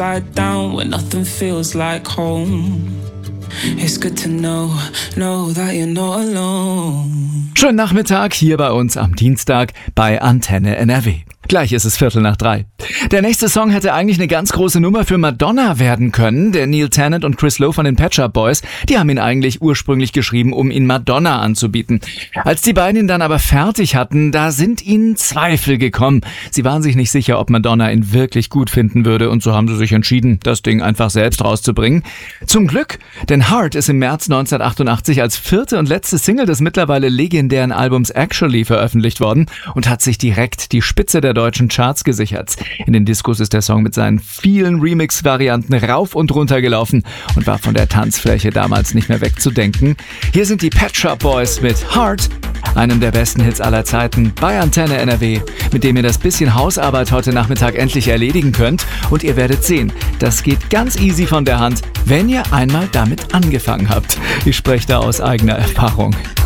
Lie down when nothing feels like home. It's good to know that you're not alone. Schönen Nachmittag hier bei uns am Dienstag bei Antenne NRW. Gleich ist es 2:45. Der nächste Song hätte eigentlich eine ganz große Nummer für Madonna werden können. Der Neil Tennant und Chris Lowe von den Pet Shop Boys, die haben ihn eigentlich ursprünglich geschrieben, um ihn Madonna anzubieten. Als die beiden ihn dann aber fertig hatten, da sind ihnen Zweifel gekommen. Sie waren sich nicht sicher, ob Madonna ihn wirklich gut finden würde, und so haben sie sich entschieden, das Ding einfach selbst rauszubringen. Zum Glück, denn Heart ist im März 1988 als 4. und letzte Single des mittlerweile legendären Albums Actually veröffentlicht worden und hat sich direkt die Spitze der deutschen Charts gesichert. In den Diskos ist der Song mit seinen vielen Remix-Varianten rauf und runter gelaufen und war von der Tanzfläche damals nicht mehr wegzudenken. Hier sind die Pet Shop Boys mit Heart, einem der besten Hits aller Zeiten, bei Antenne NRW, mit dem ihr das bisschen Hausarbeit heute Nachmittag endlich erledigen könnt. Und ihr werdet sehen, das geht ganz easy von der Hand, wenn ihr einmal damit angefangen habt. Ich spreche da aus eigener Erfahrung.